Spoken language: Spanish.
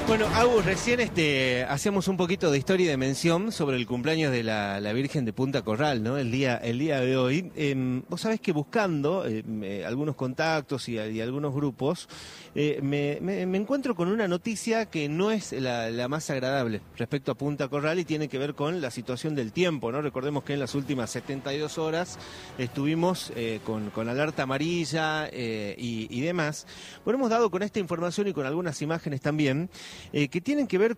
Bueno, Agus, recién hacíamos un poquito de historia y de mención sobre el cumpleaños de la Virgen de Punta Corral, ¿no? El día de hoy. Vos sabés que buscando algunos contactos y algunos grupos, me encuentro con una noticia que no es la más agradable respecto a Punta Corral y tiene que ver con la situación del tiempo, ¿no? Recordemos que en las últimas 72 horas estuvimos con alerta amarilla y demás. Bueno, hemos dado con esta información y con algunas imágenes también, que tienen que ver